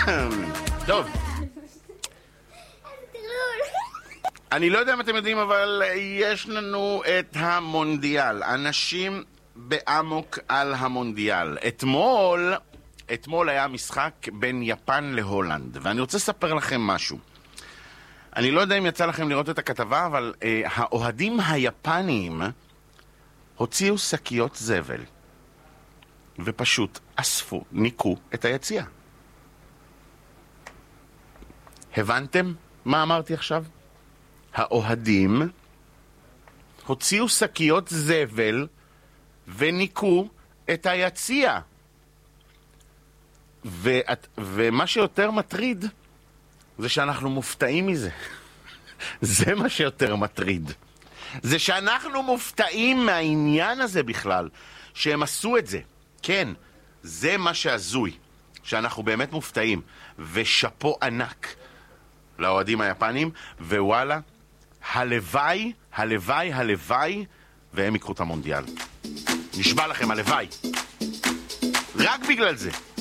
טוב. אני לא יודע אם אתם יודעים, אבל יש לנו את המונדיאל. אנשים באמוק על המונדיאל. אתמול היה משחק בין יפן להולנד, ואני רוצה לספר לכם משהו. אני לא יודע אם יצא לכם לראות את הכתבה, אבל האוהדים היפניים הוציאו שקיות זבל, ופשוט אספו, ניקו את היציאה. הבנתם מה אמרתי עכשיו? האוהדים הוציאו שקיות זבל וניקו את היציאה. ומה שיותר מטריד זה שאנחנו מופתעים מזה. זה מה שיותר מטריד. זה שאנחנו מופתעים מהעניין הזה בכלל, שהם עשו את זה. כן, זה מה שעזוי, שאנחנו באמת מופתעים. ושפו ענק לאוהדים היפנים, ווואלה, הלוואי, הלוואי, הלוואי, והם יקחו את המונדיאל. נשבע לכם, הלוואי. רק בגלל זה.